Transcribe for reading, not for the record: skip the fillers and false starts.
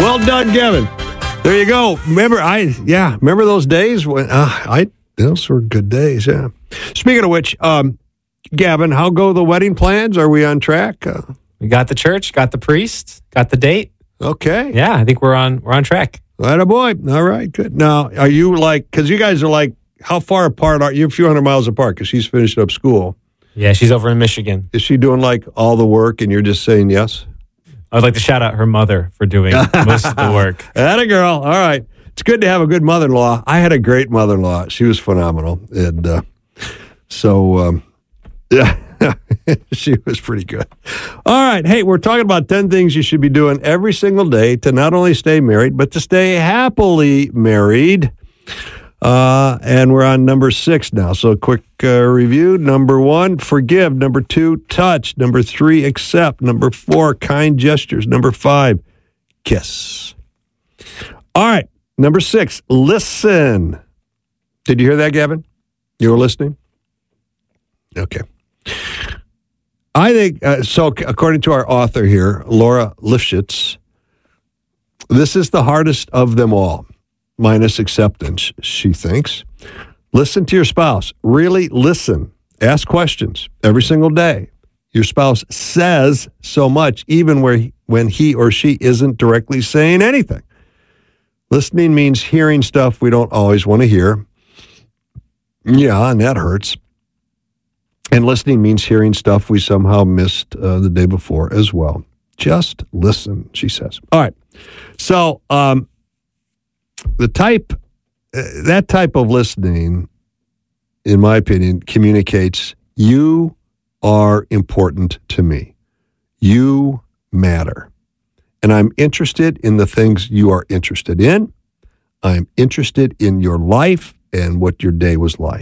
Well done, Gavin. There you go. Remember those days when those were good days. Yeah. Speaking of which, Gavin, how go the wedding plans? Are we on track? We got the church, got the priest, got the date. Okay. Yeah, I think we're on track. Attaboy. All right, good. Now, are you because you guys are how far apart are you? A few hundred miles apart because she's finished up school. Yeah, she's over in Michigan. Is she doing all the work and you're just saying yes? I would like to shout out her mother for doing most of the work. Atta girl. All right. It's good to have a good mother-in-law. I had a great mother-in-law. She was phenomenal. And she was pretty good. All right. Hey, we're talking about 10 things you should be doing every single day to not only stay married, but to stay happily married. And we're on number 6 now. So a quick review. Number 1, forgive. Number 2, touch. Number 3, accept. Number 4, kind gestures. Number 5, kiss. All right. Number 6, listen. Did you hear that, Gavin? You were listening? Okay. I think, so according to our author here, Laura Lifshitz, this is the hardest of them all, minus acceptance, she thinks. Listen to your spouse. Really listen. Ask questions every single day. Your spouse says so much, even when he or she isn't directly saying anything. Listening means hearing stuff we don't always want to hear. Yeah, and that hurts. And listening means hearing stuff we somehow missed the day before as well. Just listen, she says. All right. So that type of listening, in my opinion, communicates you are important to me. You matter. And I'm interested in the things you are interested in. I'm interested in your life and what your day was like.